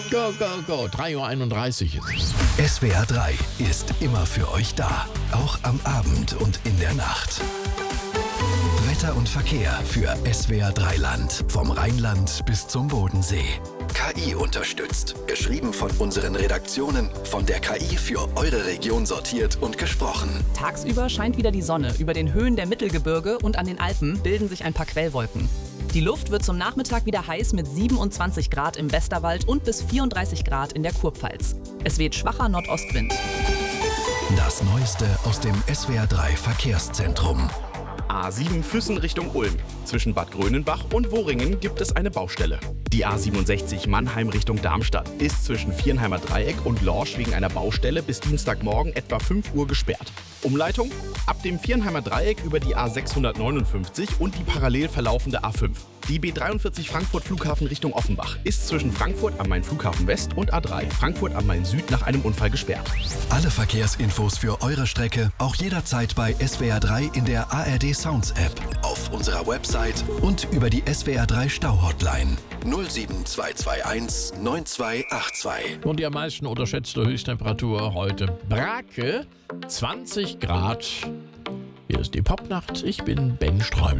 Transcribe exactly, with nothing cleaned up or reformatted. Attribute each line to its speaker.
Speaker 1: Go, go, go. drei Uhr einunddreißig ist es.
Speaker 2: S W R drei ist immer für euch da. Auch am Abend und in der Nacht. Wetter und Verkehr für S W R drei Land. Vom Rheinland bis zum Bodensee. K I unterstützt. Geschrieben von unseren Redaktionen. Von der K I für eure Region sortiert und gesprochen.
Speaker 3: Tagsüber scheint wieder die Sonne. Über den Höhen der Mittelgebirge und an den Alpen bilden sich ein paar Quellwolken. Die Luft wird zum Nachmittag wieder heiß mit siebenundzwanzig Grad im Westerwald und bis vierunddreißig Grad in der Kurpfalz. Es weht schwacher Nordostwind.
Speaker 2: Das Neueste aus dem S W R drei Verkehrszentrum.
Speaker 4: A sieben Füssen Richtung Ulm. Zwischen Bad Grönenbach und Worringen gibt es eine Baustelle. Die A siebenundsechzig Mannheim Richtung Darmstadt ist zwischen Viernheimer Dreieck und Lorsch wegen einer Baustelle bis Dienstagmorgen etwa fünf Uhr gesperrt. Umleitung? Ab dem Viernheimer Dreieck über die A sechshundertneunundfünfzig und die parallel verlaufende A fünf. Die B dreiundvierzig Frankfurt Flughafen Richtung Offenbach ist zwischen Frankfurt am Main Flughafen West und A drei Frankfurt am Main Süd nach einem Unfall gesperrt.
Speaker 2: Alle Verkehrsinfos für eure Strecke auch jederzeit bei S W R drei in der A R D Sounds App, auf unserer Website und über die S W R drei Stau-Hotline null sieben zwei zwei eins neun zwei acht zwei.
Speaker 1: Und die am meisten unterschätzte Höchsttemperatur heute Brake, zwanzig Grad. Hier ist die Popnacht. Ich bin Ben Strömle.